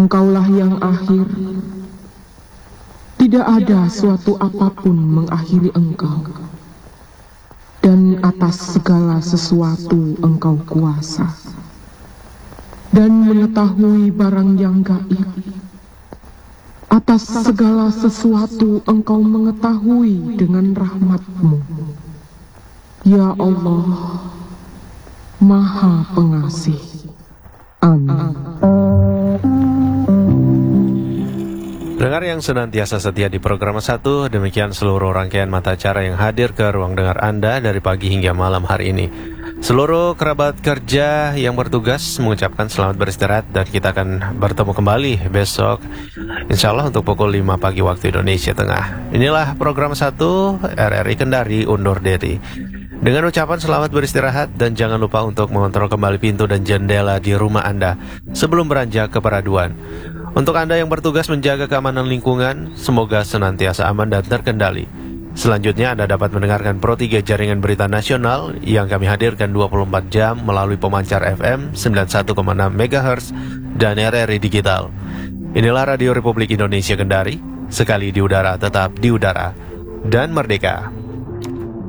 Engkaulah yang akhir. Tidak ada suatu apapun mengakhiri Engkau. Dan atas segala sesuatu Engkau kuasa. Dan mengetahui barang yang gaib. Atas segala sesuatu Engkau mengetahui dengan rahmat-Mu. Ya Allah, Maha Pengasih. Amin. Dengar yang senantiasa setia di program 1, demikian seluruh rangkaian mata acara yang hadir ke ruang dengar Anda dari pagi hingga malam hari ini. Seluruh kerabat kerja yang bertugas mengucapkan selamat beristirahat dan kita akan bertemu kembali besok insya Allah untuk pukul 5 pagi waktu Indonesia Tengah. Inilah program 1 RRI Kendari undur diri. Dengan ucapan selamat beristirahat dan jangan lupa untuk mengontrol kembali pintu dan jendela di rumah Anda sebelum beranjak ke peraduan. Untuk Anda yang bertugas menjaga keamanan lingkungan, semoga senantiasa aman dan terkendali. Selanjutnya Anda dapat mendengarkan Pro 3 Jaringan Berita Nasional yang kami hadirkan 24 jam melalui pemancar FM 91,6 MHz dan RRI Digital. Inilah Radio Republik Indonesia Kendari, sekali di udara tetap di udara dan merdeka.